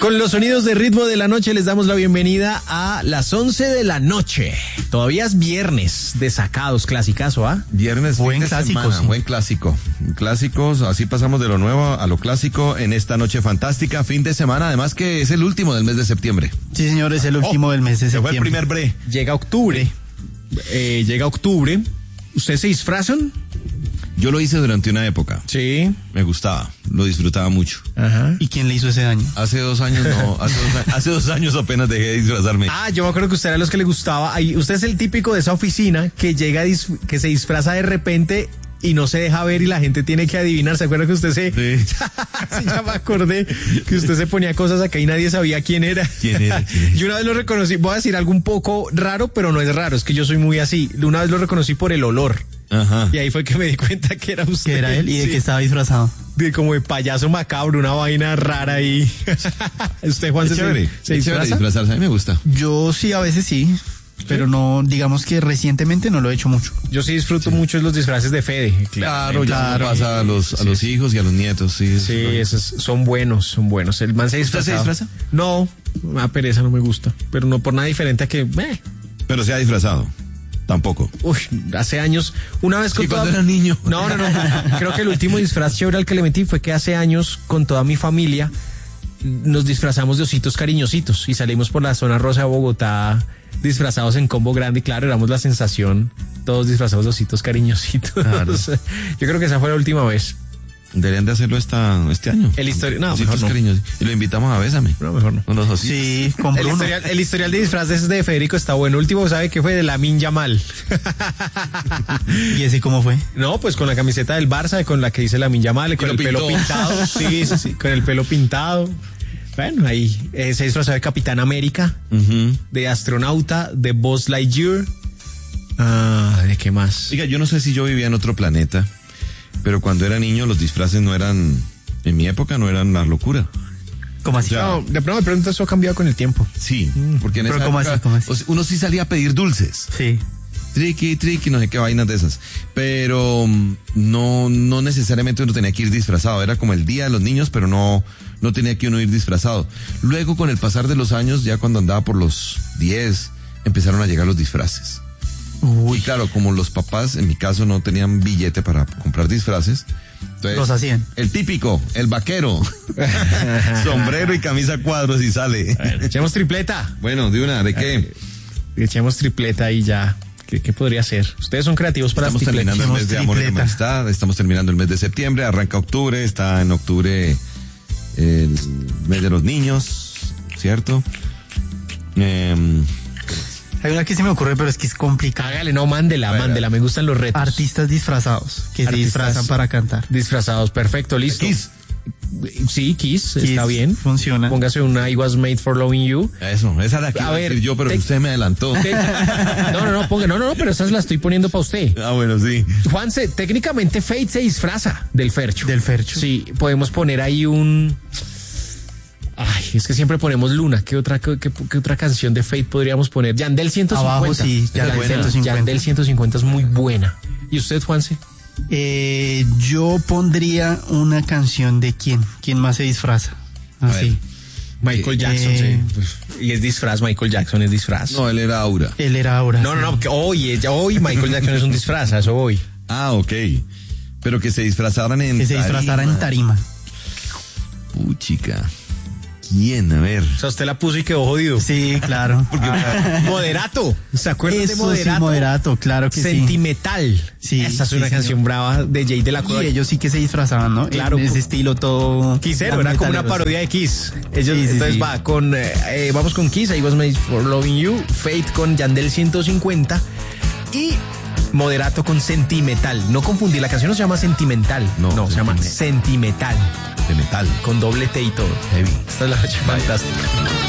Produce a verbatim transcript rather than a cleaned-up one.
Con los sonidos de ritmo de la noche les damos la bienvenida a las once de la noche. Todavía es viernes de sacados, clasicazo, ¿ah? ¿eh? Viernes, buen clásico, sí. Buen clásico. Clásicos, así pasamos de lo nuevo a lo clásico en esta noche fantástica, fin de semana, además que es el último del mes de septiembre. Sí, señor, es el último oh, del mes de se septiembre. Fue el primer bre. Llega octubre. Eh, llega octubre. ¿Ustedes se disfrazan? Yo lo hice durante una época. Sí. Me gustaba, lo disfrutaba mucho. Ajá. ¿Y quién le hizo ese daño? Hace dos años no, hace dos, hace dos años apenas dejé de disfrazarme. Ah, yo me acuerdo que usted era los que le gustaba. Usted es el típico de esa oficina que llega, que se disfraza de repente y no se deja ver y la gente tiene que adivinar. ¿Se acuerda que usted se... Sí. sí, ya me acordé que usted se ponía cosas acá y nadie sabía quién era. ¿Quién era? ¿Quién era? Yo una vez lo reconocí, voy a decir algo un poco raro, pero no es raro, es que yo soy muy así. Una vez lo reconocí por el olor. Ajá. Y ahí fue que me di cuenta que era usted. Que era él y de sí. que estaba disfrazado. De como de payaso macabro, una vaina rara ahí. ¿Usted, Juan, es se, chévere, se es disfraza? Chévere disfrazarse, a mí me gusta. Yo sí, a veces sí, pero no, digamos que recientemente no lo he hecho mucho. Yo sí disfruto sí. mucho los disfraces de Fede. Claro, claro. Pasa a los, a los sí. hijos y a los nietos, sí. Sí, esos son buenos, son buenos. El man se disfraza. ¿Usted se disfraza? No, me da pereza, no me gusta. Pero no por nada diferente a que... Eh. Pero se ha disfrazado. Tampoco. Uy, hace años, una vez con ¿Y toda... cuando era niño? No, no, no. Creo que el último disfraz chévere al que le metí fue que hace años, con toda mi familia, nos disfrazamos de ositos cariñositos y salimos por la zona rosa de Bogotá disfrazados en combo grande y claro, éramos la sensación, todos disfrazados de ositos cariñositos. Claro. Yo creo que esa fue la última vez. Deberían de hacerlo esta, este año. El historial, no, mejor no. Cariños. Y lo invitamos a Bésame. No, mejor no. Con los ositos. Sí, con el historial, el historial de disfraces de Federico está bueno. Último, ¿sabe qué fue? De Lamine Yamal. ¿Y ese cómo fue? No, pues con la camiseta del Barça, con la que dice Lamine Yamal, con el pintó. pelo pintado. Sí, sí, sí, con el pelo pintado. Bueno, ahí eh, se disfrazó de Capitán América, uh-huh. de astronauta, de Buzz Lightyear. Ah, ¿de qué más? Oiga, yo no sé si yo vivía en otro planeta, pero cuando era niño los disfraces no eran, en mi época no eran una locura. ¿Cómo así? O sea, no, de pronto me pregunto, eso ha cambiado con el tiempo. Sí, porque en pero esa ¿cómo época, así, cómo así? uno sí salía a pedir dulces. Sí. Triqui, triqui, no sé qué vainas de esas. Pero no, no necesariamente uno tenía que ir disfrazado. Era como el día de los niños, pero no, no tenía que uno ir disfrazado. Luego, con el pasar de los años, ya cuando andaba por los diez, empezaron a llegar los disfraces. Uy. Y claro, como los papás, en mi caso, no tenían billete para comprar disfraces, entonces, los hacían. El típico, el vaquero, sombrero y camisa cuadros y sale. Bueno, echemos tripleta. Bueno, de una, ¿de qué? Echemos tripleta y ya. ¿Qué, ¿Qué podría ser? Ustedes son creativos para Estamos terminando el mes de amor y amistad, estamos terminando el mes de septiembre, arranca octubre, está en octubre el mes de los niños, ¿cierto? Eh, Hay una que se me ocurre, pero es que es complicada. Hágale, no, mándela, bueno, mándela, me gustan los retos. Artistas disfrazados, que Artistas se disfrazan para cantar. Disfrazados, perfecto, listo. Kiss. Sí, Kiss, Kiss, está bien. Funciona. Póngase una I Was Made for Loving You. Eso, esa la quiero decir yo, pero te, usted me adelantó. Te, no, no, no, ponga, no, no, no, pero esas la estoy poniendo para usted. Ah, bueno, sí. Juanse, técnicamente Fate se disfraza del Fercho. Del Fercho. Sí, podemos poner ahí un... Ay, es que siempre ponemos Luna. ¿Qué otra, qué, qué otra canción de Fate podríamos poner? Yandel ciento cincuenta. Abajo sí, Yandel ciento cincuenta. Yandel ciento cincuenta es muy buena. ¿Y usted, Juanse? Eh, yo pondría una canción de quién, quién más se disfraza. Así. Michael Jackson, eh, sí. Y es disfraz, Michael Jackson es disfraz. No, él era Aura. Él era Aura. No, no, no, que hoy, ya hoy Michael Jackson es un disfraz, a eso voy. Ah, ok. Pero que se disfrazaran en Que se disfrazara en tarima. Uy, chica. ¿Quién? A ver. O sea, usted la puso y quedó jodido. Sí, claro. Porque, ah, Moderato. ¿Se acuerdan Eso de Moderato? Sí, Moderato, claro que Sentimental. Sí. Esa es sí, una señor. canción brava de Jay de la Cueva. Y ellos sí que se disfrazaban, ¿no? Claro. En ese estilo todo... Quisero, era como una parodia de Kiss. Ellos, sí, sí, entonces sí. va con, eh, vamos con Kiss, I Was Made for Loving You, Fate con Yandel ciento cincuenta y Moderato con Sentimental. No confundir, la canción no se llama Sentimental. No, no se llama Sentimental. De metal. Con doble T y todo. Heavy. Esta es la noche fantástica.